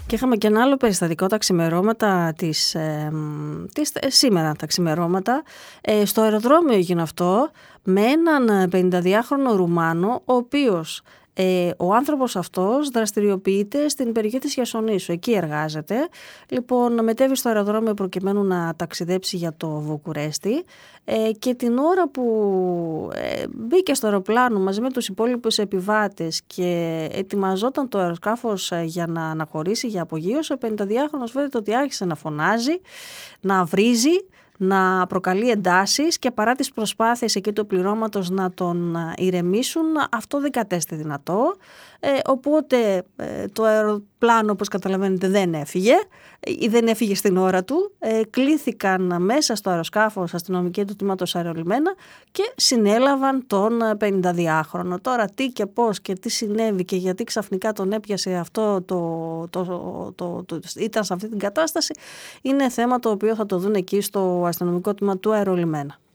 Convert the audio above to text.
Και είχαμε και ένα άλλο περιστατικό τα ξημερώματα σήμερα τα ξημερώματα. Στο αεροδρόμιο έγινε αυτό με έναν 52χρονο Ρουμάνο, ο οποίος ο άνθρωπος αυτός δραστηριοποιείται στην περιοχή της Χερσονήσου, εκεί εργάζεται. Λοιπόν, μετέβη στο αεροδρόμιο προκειμένου να ταξιδέψει για το Βουκουρέστι και την ώρα που μπήκε στο αεροπλάνο μαζί με τους υπόλοιπους επιβάτες και ετοιμαζόταν το αεροσκάφος για να αναχωρήσει για απογείωση, ο 52χρονος φαίνεται ότι άρχισε να φωνάζει, να βρίζει, να προκαλεί εντάσεις και παρά τις προσπάθειες εκεί του πληρώματος να τον ηρεμήσουν, αυτό δεν κατέστη δυνατό. Οπότε το αεροπλάνο, όπως καταλαβαίνετε, δεν έφυγε στην ώρα του. Κλήθηκαν μέσα στο αεροσκάφος αστυνομικοί του τμήματος αερολιμένα και συνέλαβαν τον 52χρονο. Τώρα τι και πώς και τι συνέβη και γιατί ξαφνικά τον έπιασε αυτό, ήταν σε αυτή την κατάσταση, είναι θέμα το οποίο θα το δουν εκεί στο αστυνομικό τμήμα του αερολιμένα.